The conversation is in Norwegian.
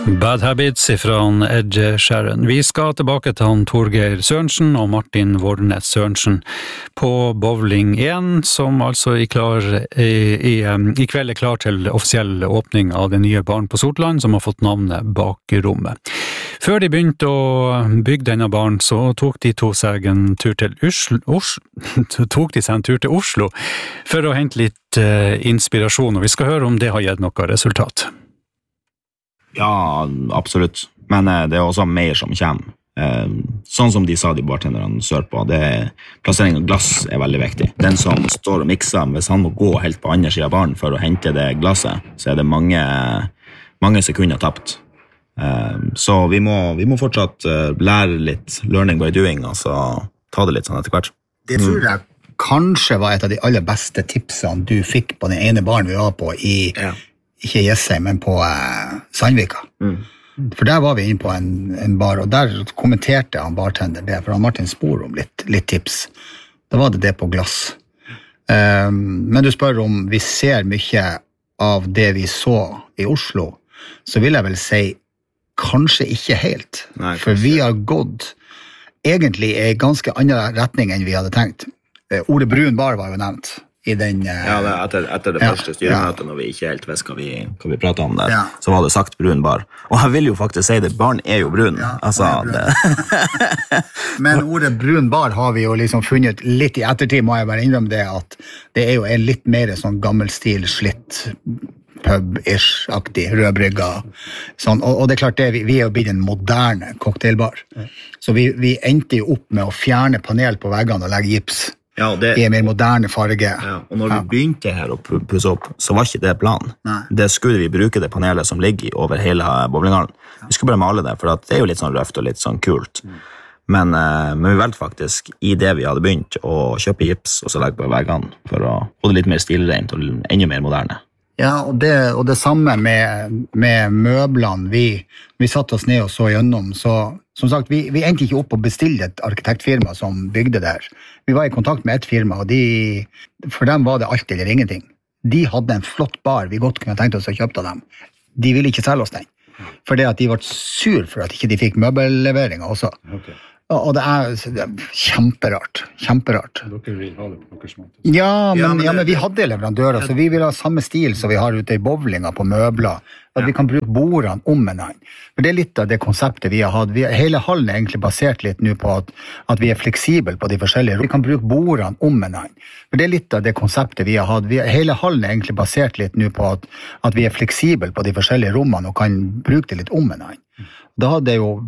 Bad Habits fra Ed Sheeran. Vi skal tilbake til han Torgeir Sørensen og Martin Vårnes Sørensen på Bowling 1, som altså i kveld klar til offisiell åpning av det nye baren på Sortland, som har fått navnet Bakrommet. Før de begynte å bygge denne baren, så tok de seg en tur til Oslo for å hente litt inspirasjon, og vi skal høre om det har gitt noe resultat. Ja, absolutt. Men det også mer som kommer. Sånn som de sa, de bartenderne sørpå, plassering av glass veldig viktig. Den som står og mikser, hvis han må gå helt på andre siden av baren for å hente det glasset, så det mange sekunder tapt. Så vi må fortsatt lære litt learning by doing, og så ta det litt sånn etter hvert. Det tror jeg kanskje var et av de aller beste tipsene du fikk på den ene baren vi var på ikke Jessheim, men på Sandvika. For der var vi inne på en bar, og der kommenterte han bartender det, for han Martin spor om litt tips. Da var det på glass. Men du spør om vi ser mye av det vi så i Oslo, så vil jeg vel si kanskje ikke helt. Nei, for vi har gått egentlig i ganske annen retning enn vi hadde tenkt. Ordet brun bar var jo nevnt i den... etter det første styremøtet, når vi ikke helt visste hva vi pratet om der, så var det sagt brun bar. Og jeg vil jo faktisk si det, barn jo brun. Men ordet brun bar har vi jo liksom funnet litt i ettertid, må jeg bare innrømme det, at det jo en litt mer sånn gammelstil, slitt pub-ish-aktig, rødbrygga. Sånn, og det klart, vi jo blitt en moderne cocktailbar. Så vi endte jo opp med å fjerne panel på veggene og legge gips. I en mer moderne farge. Og når vi begynte her å pusse opp, så var ikke det planen. Det skulle vi bruke det panelet som ligger over hele bowlinghallen. Vi skulle bare male det, for det jo litt sånn røft og litt sånn kult. Men vi valgte faktisk i det vi hadde begynt å kjøpe gips og så legge på veggene for å få det litt mer stilrent og enda mer moderne. Ja, og det samme med møblene. Vi satt oss ned og så gjennom, så som sagt, vi endte ikke opp å bestille et arkitektfirma som bygde der. Vi var i kontakt med et firma, og for dem var det alt eller ingenting. De hadde en flott bar, vi godt kunne tenkt oss å kjøpe av dem. De ville ikke selge oss den, for det at de var sur for at ikke de fikk møbelleveringer også. Okay. Og det kjemperart. Dere vil ha det på deres måte? Ja, men vi hadde leverandører, så vi vil ha samme stil som vi har ute i bowlinga på møbler, at vi kan bruke bordene om en annen. For det litt av det konseptet vi har hatt. Hele hallen egentlig basert litt nå på at vi fleksible på de forskjellige. Vi kan bruke bordene om en annen. For det litt av det konseptet vi har hatt. Hele hallen egentlig basert litt nå på at vi fleksible på de forskjellige rommene og kan bruke det litt om en annen. Da hadde jo